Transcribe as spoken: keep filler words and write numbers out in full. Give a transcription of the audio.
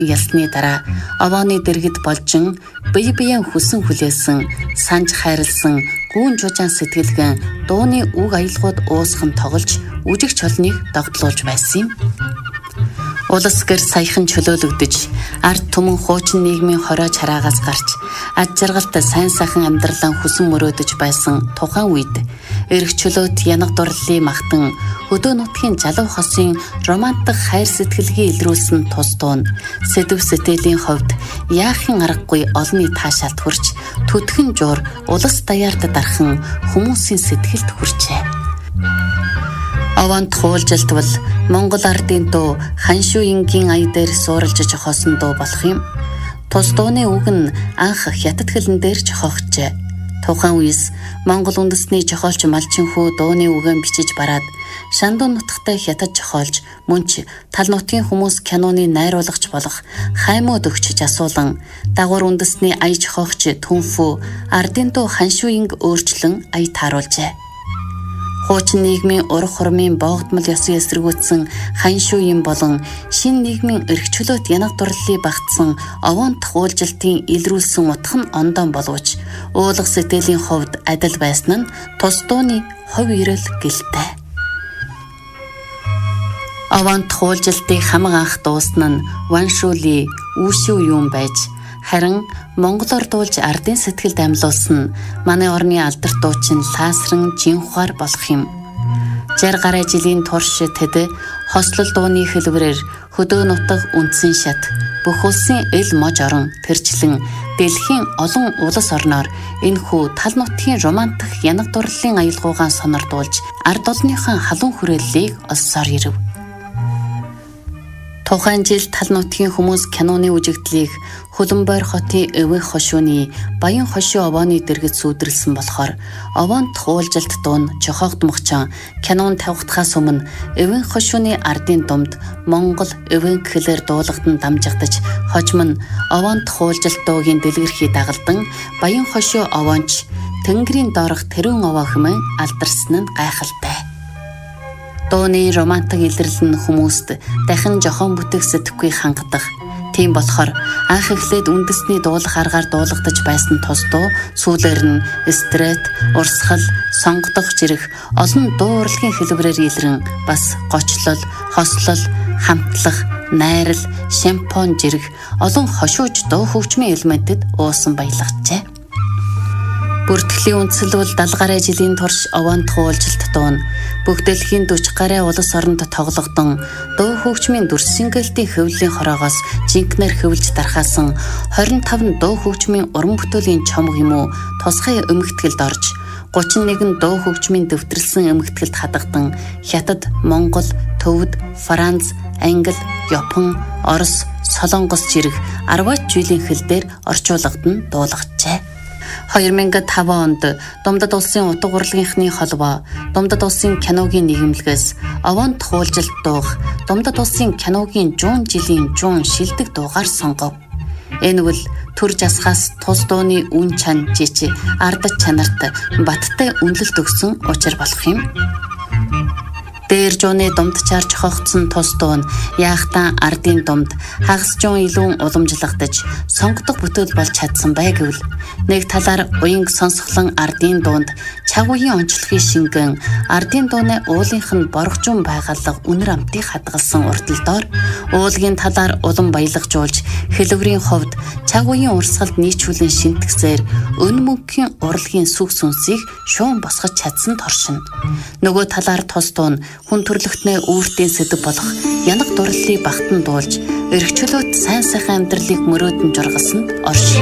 ялсны дараа овооны дэргэд болжин бие биеэн хүсэн хүлээсэн, санж хайрлсан гүүн жужаан сэтгэлгэн дууны үг аялгууд уусхан тоглож үжиг чолныг догтлуулж байсан юм. Улс гэр саяхан чөлөөлөгдөж, ард түмэн хуучин нийгмийн хороо чараагаас гарч, ад жаргалт сайн сайхан амьдралаа хүсэн мөрөөдөж байсан тухайн үед эрх чөлөөт янаг дурлалын махтан хөдөө нутгийн залуу хосын романтик хайр сэтгэлгээ илрүүлсэн тус дуун сэдв сэтгэлийн хувьд яахын аргагүй олонний таашаалт хүрч төдхөн жуур улс даяарт дархан хүмүүсийн сэтгэлд хүрчээ. Овоонт хуулжилт бол Монгол ардын дуу ханшуу ингийн ая дээр суурилж жохоосон дуу болох юм. Тус дууны үг нь анх хятад хэлэн дээр жохоогчээ. Тухайн үеэс Монгол үндэсний жохоолч Малчинхүү дууны үгэн бичиж бараад Шандун нутагтай хятад жохоолж мөн ч тал нутгийн хүмүүс киноны найруулагч болох Хаймууд өгчөж асуулан дагвар үндэсний ая жохоогч Түнфүү ардын дуу ханшуу инг өөрчлөн ая тааруулжээ. Хуучин нийгмийн урах хормын боогдмол ёсын эсэргүүцсэн ханшуу юм болон шин нийгмийн эрх чөлөөт янаг дурлалыг багтсан овоонт хуулжилтын илрүүлсэн утга нь ондоон боловч уулах сэтгэлийн хувьд адил байсан нь тус дууны хувь ирэл гэлтэй. Овоонт хуулжилтыг хамаг анх дуусна нь Ваншуули үүшүү юм байж харин монголоор дуулж ардын сэтгэлд амьлуулсан манай орны алдарт дуучин Лаасран Жинхуар болох юм. жаргал гаруй жилийн турш тэд хослол дууны хэлбэрээр хөдөө нутаг үндсэн шат бүх улсын эл мож орон тэрчлэн дэлхийн олон улс орноор энэхүү тал нутгийн романтик янаг дурлалын аялгаугаан сонирдуулж ард олонныхон халуун хүрээллийг олсоор ирэв. Тухайн жил тал нутгийн хүмүүс киноны үжигдлийг Хөлбөмбөр хотын Өвөн хошууны Баян хошуу овооны дэргэд сүйдрэлсэн болохоор овоонт хуулжилт дуун жохоогдмогчон кинон тавигдахаас өмнө Өвөн хошууны ардын думд Монгол Өвөн гэхлээр дуулахтан дамжигдаж хожим нь овоонт хуулжилт дуугийн дэлгэрхий дагалдан Баян хошуу овоонч Тэнгэрийн доорх тэрүүн овоо хэмээн алдарсан нь гайхалтай. Дууны романтик илэрлэл нь хүмүүст дахин жохон бүтээх сэтгэхгүй хангадаг. Тийм болохоор анх эхлээд үндэсний дуулах аргаар дуулагдаж байсан тус дуу сүүлээр нь стрет, урсгал, сонгодох жирэх олон дуу урлагийн хэлбэрээр илрэн бас гочлол, хослол, хамтлах, найрал, шампон жирэх олон хошууж дуу хөгжмийн элементэд уусан баялагчээ. Бүртгэлийн үндсэл бол дагалт гаруй жилийн турш овоонт хуулжилт дуун бүх дэлхийн дөрвөн гаруй улс оронд тоглогдсон дуу хөгжмийн дүрсингэлтийн хөвлийн хороогоос жинкнэр хөвлж дархаасан хорин таван дуу хөгжмийн уран бүтээлийн чомог юм уу тусгай эмгэтгэлд орж гучин нэгэн дуу хөгжмийн дэвтрэлсэн эмгэтгэлд хадагдан Хятад, Монгол, Төвөд, Франц, Англи, Япон, Орос, Солонгос жирэх арваад жилийн хэл дээр орчуулгад нь дуулгажээ. две тысячи пятый онд Думдад улсын утга урлагийнхны холбоо Думдад улсын киногийн нийгэмлэгээс овоонт хуулжилт дуух Думдад улсын киногийн жуун жилийн жуун шилдэг дуугаар сонгов. Энэ бол төр жасхаас тус дууны үн чан жижи ард чанарт баттай үнэлэлт өгсөн учир болох юм. Дээр жууны думд чаар жохогдсон тус дуун яахтан ардын думд хагас жуун илүү уламжлагдаж сонгодог бүтээл болж чадсан бай гэвэл нэг талаар уянг сонсголон ардын дуунд чаг үеийн онцлогийн шингэн ардын дууны уулынх нь боргожун байгалах үнэр амтыг хадгалсан урталдоор уулгийн талаар улам баялагжуулж хэлбэрийн хувьд чаг үеийн урсгалд нийцүүлэн шинтгэсээр өн мөнхийн урлагийн сүх сүнсийг шуун босгож чадсан торшин. Нөгөө талаар тус дуун хүн төрлөختний үүртийн сэдэв болох янаг дурлалыг багтан дуулж эрх чөлөөт сайн сайхан амьдралыг мөрөөдөн жургасан орш